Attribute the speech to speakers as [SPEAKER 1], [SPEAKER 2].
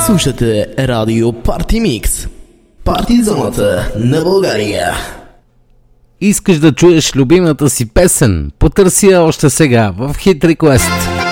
[SPEAKER 1] Слушате радио Парти Микс. Парти зоната на България.
[SPEAKER 2] Искаш да чуеш любимата си песен? Потърси я още сега в Hit Request.